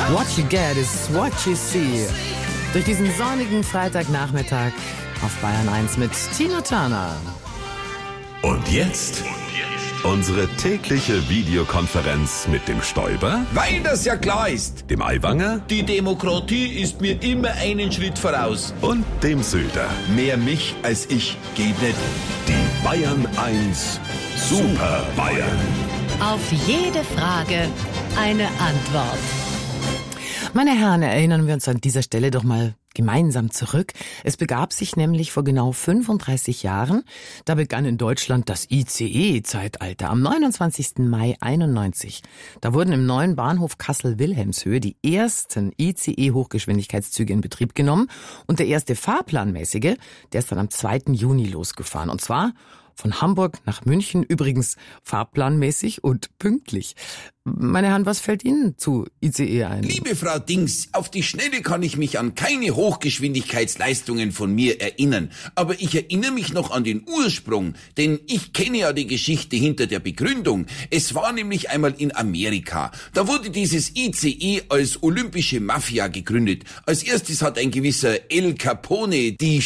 What you get is what you see. Durch diesen sonnigen Freitagnachmittag auf Bayern 1 mit Tina Turner. Und jetzt unsere tägliche Videokonferenz mit dem Stoiber, Weil das ja klar ist. dem Aiwanger Die Demokratie ist mir immer einen Schritt voraus. und dem Söder. Mehr mich als ich geht nicht. Die Bayern 1 Super Bayern. Auf jede Frage eine Antwort. Meine Herren, erinnern wir uns an dieser Stelle doch mal gemeinsam zurück. Es begab sich nämlich vor genau 35 Jahren. Da begann in Deutschland das ICE-Zeitalter. Am 29. Mai 91. Da wurden im neuen Bahnhof Kassel-Wilhelmshöhe die ersten ICE-Hochgeschwindigkeitszüge in Betrieb genommen. Und der erste fahrplanmäßige, der ist dann am 2. Juni losgefahren. Und zwar von Hamburg nach München, übrigens fahrplanmäßig und pünktlich. Meine Herren, was fällt Ihnen zu ICE ein? Liebe Frau Dings, auf die Schnelle kann ich mich an keine Hochgeschwindigkeitsleistungen von mir erinnern. Aber ich erinnere mich noch an den Ursprung, denn ich kenne ja die Geschichte hinter der Begründung. Es war nämlich einmal in Amerika. Da wurde dieses ICE als olympische Mafia gegründet. Als erstes hat ein gewisser El Capone die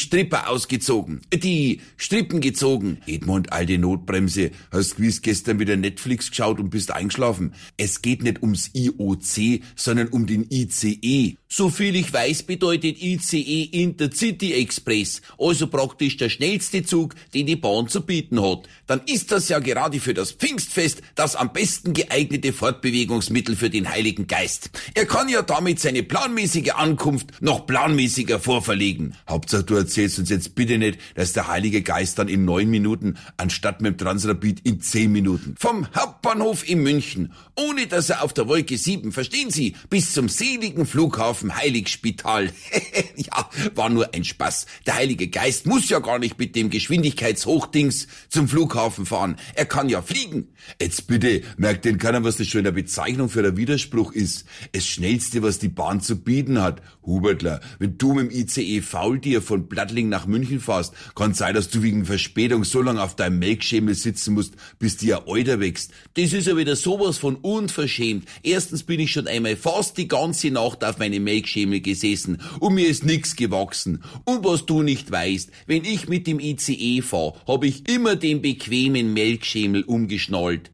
Strippen gezogen. Edmund, alte Notbremse, hast gewiss gestern wieder Netflix geschaut und bist eingeschlafen. Es geht nicht ums IOC, sondern um den ICE. Soviel ich weiß, bedeutet ICE Intercity Express, also praktisch der schnellste Zug, den die Bahn zu bieten hat. Dann ist das ja gerade für das Pfingstfest das am besten geeignete Fortbewegungsmittel für den Heiligen Geist. Er kann ja damit seine planmäßige Ankunft noch planmäßiger vorverlegen. Hauptsache du erzählst uns jetzt bitte nicht, dass der Heilige Geist dann in 9 Minuten anstatt mit dem Transrapid in 10 Minuten vom Hauptbahnhof in München, ohne dass er auf der Wolke 7, verstehen Sie, bis zum seligen Flughafen Heiligspital. Ja, war nur ein Spaß. Der Heilige Geist muss ja gar nicht mit dem Geschwindigkeitshochdings zum Flughafen fahren. Er kann ja fliegen. Jetzt bitte, merkt denn keiner, was das schon eine Bezeichnung für ein Widerspruch ist. Das Schnellste, was die Bahn zu bieten hat. Hubertler, wenn du mit dem ICE Faultier von Plattling nach München fährst, kann sein, dass du wegen Verspätung so lange auf deinem Melkschemel sitzen musst, bis dir ein Alter wächst. Das ist ja wieder sowas von unverschämt. Erstens bin ich schon einmal fast die ganze Nacht auf meine Melkschemel gesessen und mir ist nix gewachsen. Und was du nicht weißt, wenn ich mit dem ICE fahre, habe ich immer den bequemen Melkschemel umgeschnallt.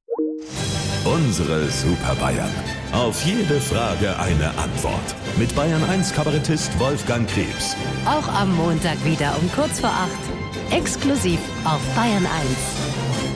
Unsere Super Bayern. Auf jede Frage eine Antwort. Mit Bayern 1 Kabarettist Wolfgang Krebs. Auch am Montag wieder um kurz vor 8. Exklusiv auf Bayern 1.